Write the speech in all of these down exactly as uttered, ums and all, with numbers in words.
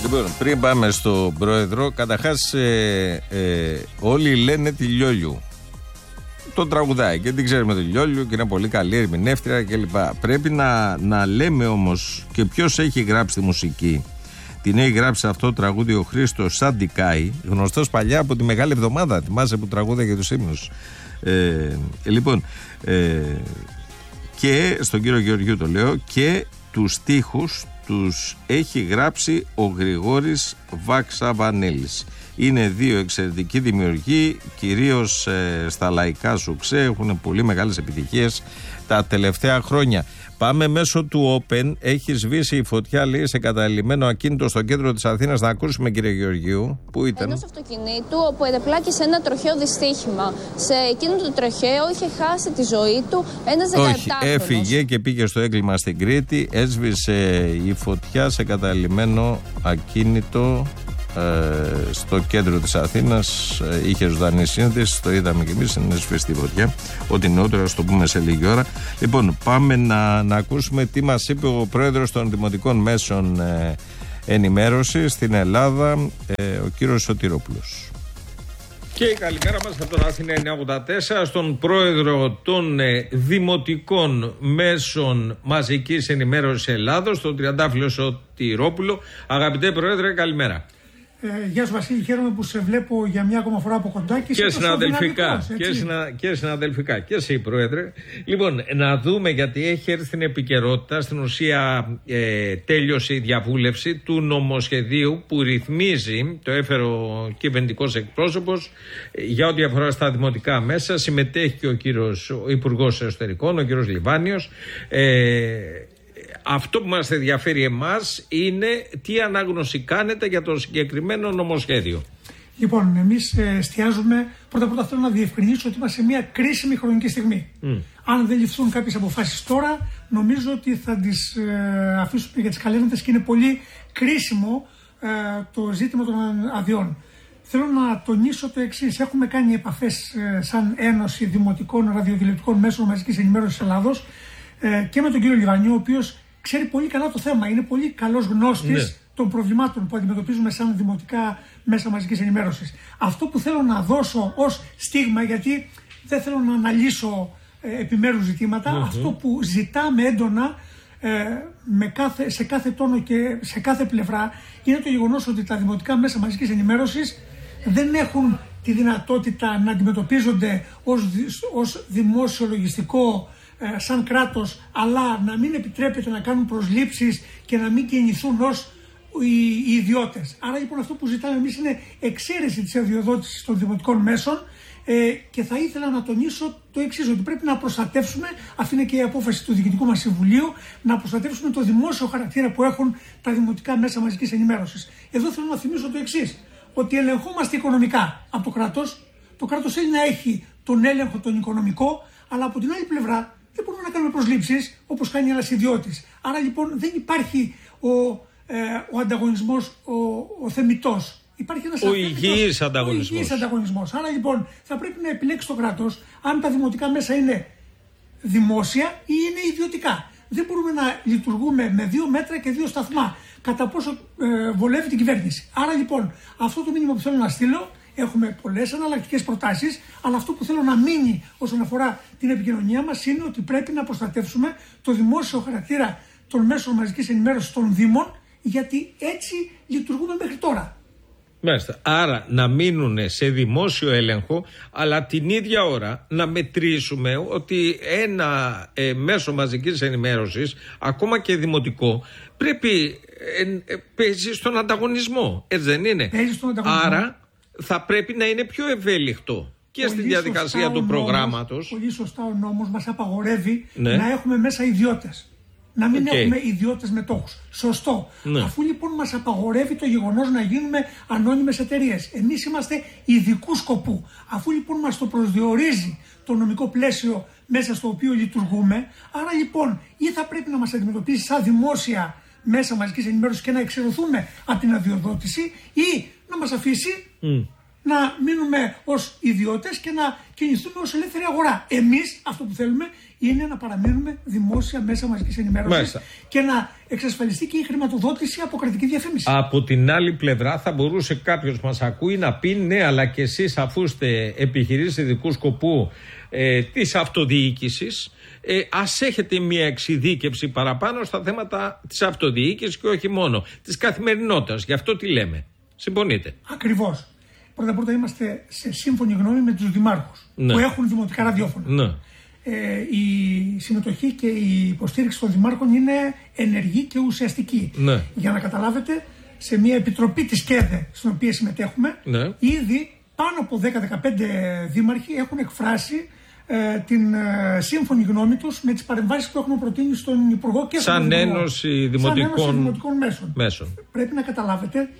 Λοιπόν, πριν πάμε στον πρόεδρο, καταρχάς ε, ε, όλοι λένε τη Λιόλιου. Το τραγουδάει και την ξέρουμε τη Λιόλιου και είναι πολύ καλή ερμηνεύτρια κλπ. Πρέπει να, να λέμε όμως και ποιος έχει γράψει τη μουσική. Την έχει γράψει αυτό το τραγούδι ο Χρήστος Σαντικάη, γνωστός παλιά από τη Μεγάλη Εβδομάδα. Θυμάσαι που τραγούδα για τους ύμνους. Ε, λοιπόν, ε, και στον κύριο Γεωργιού το λέω, και τους στίχους τους έχει γράψει ο Γρηγόρης Βαξαβανέλης. Είναι δύο εξαιρετικοί δημιουργοί, κυρίως ε, στα λαϊκά σουξέ, έχουν πολύ μεγάλες επιτυχίες τα τελευταία χρόνια. Πάμε μέσω του Open, έχει σβήσει η φωτιά, λέει, σε καταλημμένο ακίνητο στο κέντρο της Αθήνας. Να ακούσουμε, κύριε Γεωργίου, πού ήταν. Ενός αυτοκινήτου όπου εδεπλάκη σε ένα τροχαίο δυστύχημα. Σε εκείνο το τροχαίο είχε χάσει τη ζωή του ένας δεκαεπτάχρονος. Όχι, έφυγε και πήγε στο έγκλημα στην Κρήτη, έσβησε η φωτιά σε καταλημμένο ακίνητο ε, στο κέντρο της Αθήνας. Ε, είχε ζωντανή σύνδεση, το είδαμε κι εμείς, είναι σβηστή φωτιά. Ό,τι νεότερο, ας το πούμε σε λίγη ώρα. Λοιπόν, πάμε να, να ακούσουμε τι μας είπε ο πρόεδρος των Δημοτικών Μέσων ε, Ενημέρωσης στην Ελλάδα, ε, ο κύριος Σωτηρόπουλος. Και η καλημέρα μας από τον Αθήνα εννιακόσια ογδόντα τέσσερα στον πρόεδρο των ε, Δημοτικών Μέσων Μαζικής Ενημέρωσης Ελλάδος, τον τριαντάφυλλο Σωτηρόπουλο. Αγαπητέ πρόεδρε, καλημέρα. Ε, γεια σου Βασίλη, χαίρομαι που σε βλέπω για μια ακόμα φορά από κοντά και, και συναδελφικά. Και, συνα, και συναδελφικά. Και εσύ, πρόεδρε. Λοιπόν, να δούμε, γιατί έχει έρθει στην επικαιρότητα. Στην ουσία, ε, τέλειωσε η διαβούλευση του νομοσχεδίου που ρυθμίζει, το έφερε ο κυβερνητικός εκπρόσωπος, για ό,τι αφορά στα δημοτικά μέσα. Συμμετέχει και ο κύριος ο Υπουργός Εσωτερικών, ο κύριος Λιβάνιος. Ε, Αυτό που μας ενδιαφέρει εμάς είναι τι ανάγνωση κάνετε για το συγκεκριμένο νομοσχέδιο. Λοιπόν, εμείς εστιάζουμε, πρώτα απ' όλα θέλω να διευκρινίσω ότι είμαστε σε μια κρίσιμη χρονική στιγμή. Mm. Αν δεν ληφθούν κάποιες αποφάσεις τώρα, νομίζω ότι θα τις ε, αφήσουμε για τις καλένδες και είναι πολύ κρίσιμο ε, το ζήτημα των αδειών. Θέλω να τονίσω το εξής. Έχουμε κάνει επαφές ε, σαν Ένωση Δημοτικών Ραδιοτηλεοπτικών Μέσων Μαζικής Ενημέρωσης Ελλάδος ε, και με τον κύριο Λιβανιό, ο οποίος ξέρει πολύ καλά το θέμα, είναι πολύ καλός γνώστης ναι. των προβλημάτων που αντιμετωπίζουμε σαν δημοτικά μέσα μαζικής ενημέρωσης. Αυτό που θέλω να δώσω ως στίγμα, γιατί δεν θέλω να αναλύσω ε, επιμέρους ζητήματα, mm-hmm. αυτό που ζητάμε έντονα ε, με κάθε, σε κάθε τόνο και σε κάθε πλευρά είναι το γεγονός ότι τα δημοτικά μέσα μαζικής ενημέρωσης δεν έχουν τη δυνατότητα να αντιμετωπίζονται ως, ως δημόσιο λογιστικό σαν κράτος, αλλά να μην επιτρέπεται να κάνουν προσλήψεις και να μην κινηθούν ως οι, οι ιδιώτες. Άρα λοιπόν αυτό που ζητάμε εμείς είναι εξαίρεση της αδειοδότησης των δημοτικών μέσων ε, και θα ήθελα να τονίσω το εξής, ότι πρέπει να προστατεύσουμε, αυτή είναι και η απόφαση του Διοικητικού μας Συμβουλίου, να προστατεύσουμε το δημόσιο χαρακτήρα που έχουν τα δημοτικά μέσα μαζικής ενημέρωσης. Εδώ θέλω να θυμίσω το εξής, ότι ελεγχόμαστε οικονομικά από το κράτος, το κράτος θέλει να έχει τον έλεγχο τον οικονομικό, αλλά από την άλλη πλευρά δεν μπορούμε να κάνουμε προσλήψεις όπως κάνει ένας ιδιώτης. Άρα λοιπόν δεν υπάρχει ο, ε, ο ανταγωνισμός, ο, ο θεμιτός. Υπάρχει ένας ο υγιής ανταγωνισμός. Ο υγιής ανταγωνισμός. Άρα λοιπόν θα πρέπει να επιλέξει το κράτος αν τα δημοτικά μέσα είναι δημόσια ή είναι ιδιωτικά. Δεν μπορούμε να λειτουργούμε με δύο μέτρα και δύο σταθμά. Κατά πόσο ε, βολεύει την κυβέρνηση. Άρα λοιπόν αυτό το μήνυμα που θέλω να στείλω. Έχουμε πολλές εναλλακτικές προτάσεις, αλλά αυτό που θέλω να μείνει όσον αφορά την επικοινωνία μας είναι ότι πρέπει να προστατεύσουμε το δημόσιο χαρακτήρα των μέσων μαζικής ενημέρωσης των Δήμων, γιατί έτσι λειτουργούμε μέχρι τώρα. Μάλιστα. Άρα να μείνουν σε δημόσιο έλεγχο, αλλά την ίδια ώρα να μετρήσουμε ότι ένα ε, μέσο μαζικής ενημέρωσης, ακόμα και δημοτικό, πρέπει ε, ε, παίζει στον ανταγωνισμό. Έτσι δεν είναι? Παίζει στον ανταγωνισμό. Άρα θα πρέπει να είναι πιο ευέλικτο και πολύ στη διαδικασία του προγράμματος. Πολύ σωστά ο νόμος μας απαγορεύει ναι. να έχουμε μέσα ιδιώτες. Να μην okay. έχουμε ιδιώτες μετόχους. Σωστό. Ναι. Αφού λοιπόν μας απαγορεύει το γεγονός να γίνουμε ανώνυμες εταιρείες. Εμείς είμαστε ειδικού σκοπού. Αφού λοιπόν μας το προσδιορίζει το νομικό πλαίσιο μέσα στο οποίο λειτουργούμε, άρα λοιπόν ή θα πρέπει να μας αντιμετωπίσει σαν δημόσια μέσα μαζικής ενημέρωσης και να εξαιρεθούμε από την αδειοδότηση, ή να μας αφήσει mm. να μείνουμε ως ιδιώτες και να κινηθούμε ως ελεύθερη αγορά. Εμείς αυτό που θέλουμε είναι να παραμείνουμε δημόσια μέσα μαζικής ενημέρωσης Μάλιστα. και να εξασφαλιστεί και η χρηματοδότηση από κρατική διαφήμιση. Από την άλλη πλευρά θα μπορούσε κάποιος μας ακούει να πει ναι, αλλά και εσείς αφού είστε επιχειρήσεις ειδικού σκοπού ε, της αυτοδιοίκησης, ε, ας έχετε μια εξειδίκευση παραπάνω στα θέματα της αυτοδιοίκησης και όχι μόνο της καθημερινότητας. Γι' αυτό τι λέμε. Συμφωνείτε? Ακριβώς. Πρώτα πρώτα είμαστε σε σύμφωνη γνώμη με τους δημάρχους ναι. που έχουν δημοτικά ραδιόφωνα. Ναι. Ε, η συμμετοχή και η υποστήριξη των δημάρχων είναι ενεργή και ουσιαστική. Ναι. Για να καταλάβετε, σε μια επιτροπή της ΚΕΔΕ στην οποία συμμετέχουμε, ναι. ήδη πάνω από δέκα με δεκαπέντε δήμαρχοι έχουν εκφράσει ε, την ε, σύμφωνη γνώμη τους με τις παρεμβάσεις που έχουμε προτείνει στον Υπουργό και στον Σαν Ένωση Δημοτικών, δημοτικών μέσων. μέσων. Πρέπει να καταλάβετε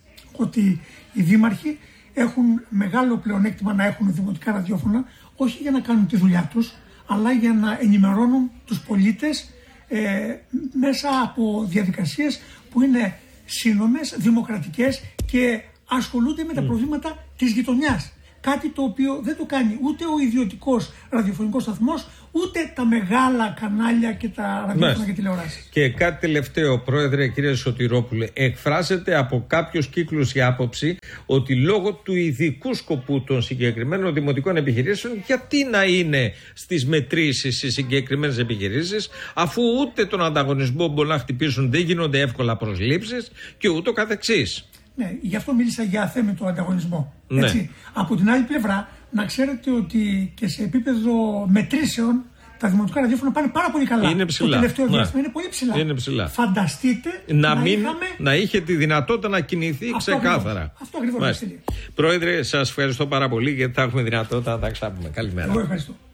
ότι οι δήμαρχοι έχουν μεγάλο πλεονέκτημα να έχουν δημοτικά ραδιόφωνα, όχι για να κάνουν τη δουλειά τους, αλλά για να ενημερώνουν τους πολίτες ε, μέσα από διαδικασίες που είναι σύνομες, δημοκρατικές και ασχολούνται με τα mm. προβλήματα της γειτονιάς. Κάτι το οποίο δεν το κάνει ούτε ο ιδιωτικός ραδιοφωνικός σταθμός, ούτε τα μεγάλα κανάλια και τα ραδιόφωνα και τηλεοράσεις. Και κάτι τελευταίο, Πρόεδρε, κύριε Σωτηρόπουλε, εκφράζεται από κάποιους κύκλους η άποψη ότι λόγω του ειδικού σκοπού των συγκεκριμένων δημοτικών επιχειρήσεων, γιατί να είναι στις μετρήσεις οι συγκεκριμένες επιχειρήσεις, αφού ούτε τον ανταγωνισμό μπορούν να χτυπήσουν, δεν γίνονται εύκολα προσλήψεις και ούτω καθεξής. Ναι, γι' αυτό μίλησα για αθέμητο ανταγωνισμό. Ναι. Έτσι. Από την άλλη πλευρά, να ξέρετε ότι και σε επίπεδο μετρήσεων τα δημοτικά ραδιόφωνα πάνε πάρα πολύ καλά. Είναι ψηλά. Το τελευταίο ναι. διάστημα είναι πολύ ψηλά. Είναι ψηλά. Φανταστείτε να, να, μην, είχαμε... να είχε τη δυνατότητα να κινηθεί αυτό ξεκάθαρα. Ακριβώς. Αυτό ακριβώς. Πρόεδρε, σας ευχαριστώ πάρα πολύ γιατί θα έχουμε δυνατότητα να τα ξάπουμε. Καλημέρα. Εγώ ευχαριστώ.